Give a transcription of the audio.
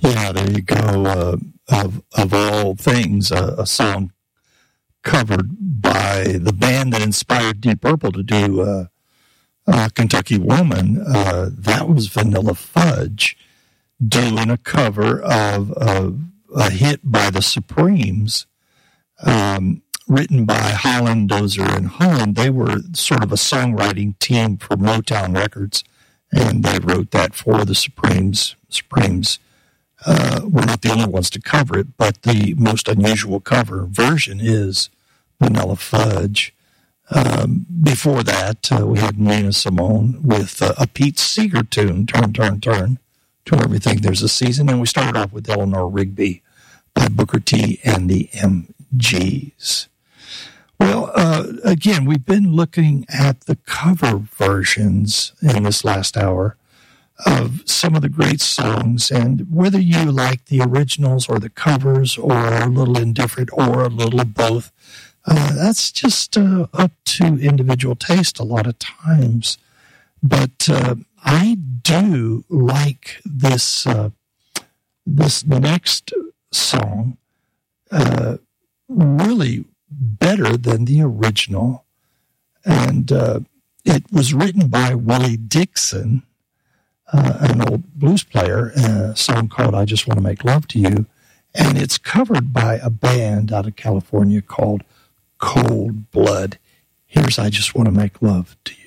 Yeah, there you go. Of all things, a song covered by the band that inspired Deep Purple to do Kentucky Woman. That was Vanilla Fudge doing a cover of a hit by the Supremes, written by Holland, Dozier, and Holland. They were sort of a songwriting team for Motown Records, and they wrote that for the Supremes. Supremes were not the only ones to cover it, but the most unusual cover version is Vanilla Fudge. Before that, we had Nina Simone with a Pete Seeger tune, Turn, Turn, Turn, to Everything There's a Season. And we started off with Eleanor Rigby by Booker T and the MGs. Well, again, we've been looking at the cover versions in this last hour of some of the great songs, and whether you like the originals or the covers or a little indifferent or a little of both, that's just up to individual taste a lot of times. But I do like this next song really better than the original. And it was written by Willie Dixon, an old blues player, a song called I Just Want to Make Love to You. And it's covered by a band out of California called Cold Blood. Here's I Just Want to Make Love to You.